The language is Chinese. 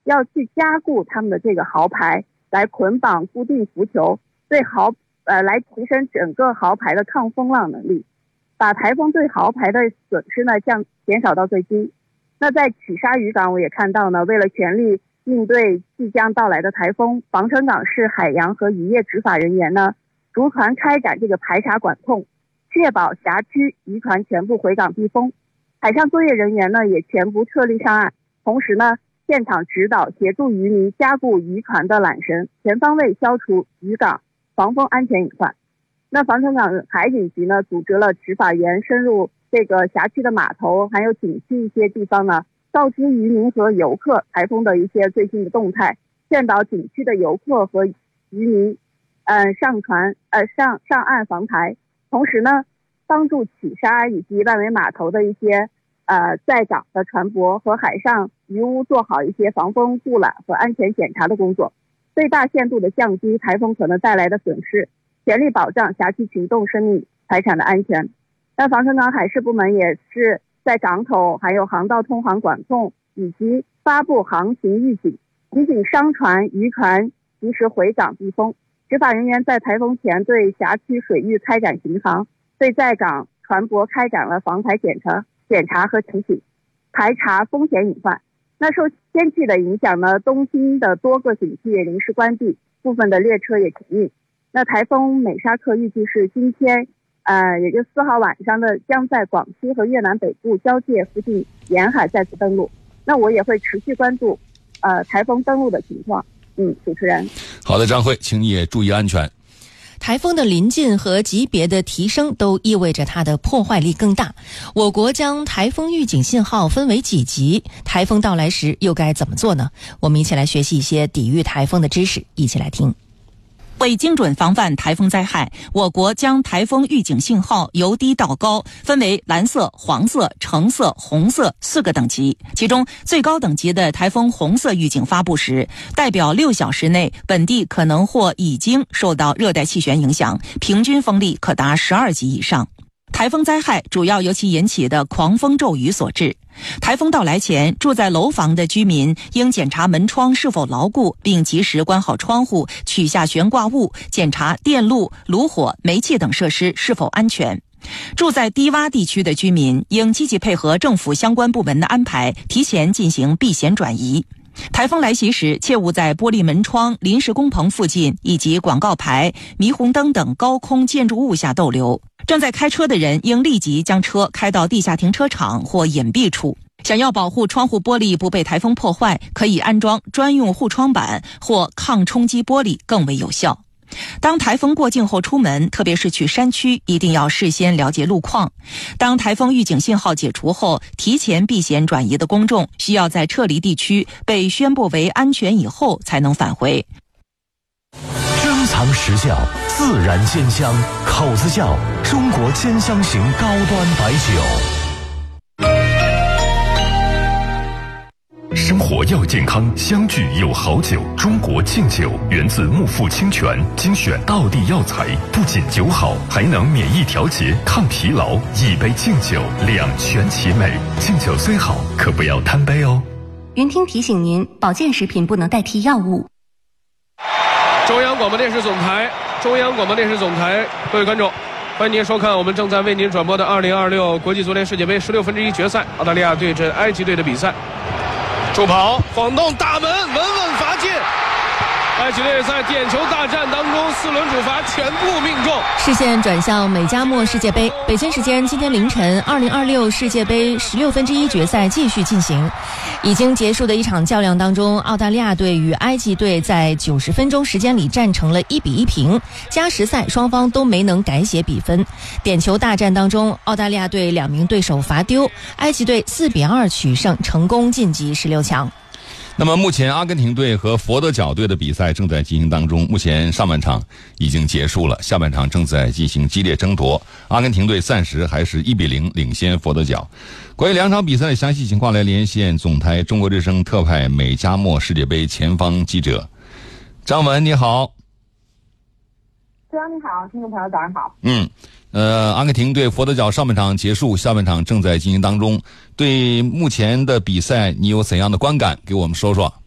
要去加固他们的这个豪排，来捆绑固定浮球，来提升整个豪排的抗风浪能力，把台风对豪排的损失呢减少到最低。那在曲沙渔港我也看到呢，为了全力应对即将到来的台风，防城港市海洋和渔业执法人员呢逐团开展这个排查管控，确保辖区渔船全部回港避风。海上作业人员呢也全部撤离上岸，同时呢现场指导协助渔民加固渔船的缆绳，全方位消除渔港防风安全隐患。那防城港海警局呢组织了执法员深入这个辖区的码头还有景区一些地方呢，告知渔民和游客台风的一些最新的动态，劝导景区的游客和渔民上岸防台。同时呢帮助曲沙以及万维码头的一些在港的船舶和海上渔屋做好一些防风护栏和安全检查的工作，最大限度的降低台风可能带来的损失，全力保障辖区群众生命财产的安全。那防城港海事部门也是在港口还有航道通航管控以及发布航行预警，提醒商船渔船及时回港避风。执法人员在台风前对辖区水域开展巡航，对在港船舶开展了防台检查和提醒，排查风险隐患。那受天气的影响呢，东京的多个景区也临时关闭，部分的列车也停运。那台风美沙克预计是今天也就4号晚上的将在广西和越南北部交界附近沿海再次登陆。那我也会持续关注台风登陆的情况。主持人。 好的，张慧，请你也注意安全。 台风的临近和级别的提升都意味着它的破坏力更大。我国将台风预警信号分为几级？台风到来时又该怎么做呢？我们一起来学习一些抵御台风的知识，一起来听。 为精准防范台风灾害，我国将台风预警信号由低到高分为蓝色、黄色、橙色、红色4个等级。其中最高等级的台风红色预警发布时，代表6小时内本地可能或已经受到热带气旋影响，平均风力可达12级以上。台风灾害主要由其引起的狂风骤雨所致。台风到来前，住在楼房的居民应检查门窗是否牢固，并及时关好窗户，取下悬挂物，检查电路、炉火、煤气等设施是否安全。住在低洼地区的居民应积极配合政府相关部门的安排，提前进行避险转移。台风来袭时，切勿在玻璃门窗、临时工棚附近以及广告牌、霓虹灯等高空建筑物下逗留。正在开车的人应立即将车开到地下停车场或隐蔽处。想要保护窗户玻璃不被台风破坏，可以安装专用护窗板或抗冲击玻璃更为有效。当台风过境后出门，特别是去山区，一定要事先了解路况。当台风预警信号解除后，提前避险转移的公众需要在撤离地区被宣布为安全以后才能返回。 珍藏时效，自然鲜香，口子窖中国兼香型高端白酒。 生活要健康，相聚有好酒。中国敬酒源自木富清泉，精选道地药材，不仅酒好，还能免疫调节、抗疲劳。一杯敬酒，两全其美。敬酒虽好，可不要贪杯哦。 云听提醒您，保健食品不能代替药物。 中央广播电视总台，各位观众，欢迎您收看我们正在为您转播的2026国际足联世界杯16分之一决赛，澳大利亚对阵埃及队的比赛。助跑晃动大门，稳稳罚进。埃及队在点球大战当中4轮主罚全部命中。 视线转向美加墨世界杯，北京时间今天凌晨，2026世界杯16分之一决赛继续进行。已经结束的一场较量当中，澳大利亚队与埃及队在90分钟时间里战成了1-1平，加时赛双方都没能改写比分。点球大战当中，澳大利亚队2名对手罚丢，埃及队4-2取胜，成功晋级16强。 那么目前阿根廷队和佛得角队的比赛正在进行当中，目前上半场已经结束了，下半场正在进行激烈争夺，阿根廷队暂时还是1-0领先佛得角。关于两场比赛的详细情况，来连线总台中国之声特派美加墨世界杯前方记者张文，你好。 主持人你好，听众朋友早上好。 阿根廷队佛得角上半场结束，下半场正在进行当中。对目前的比赛，你有怎样的观感？给我们说说。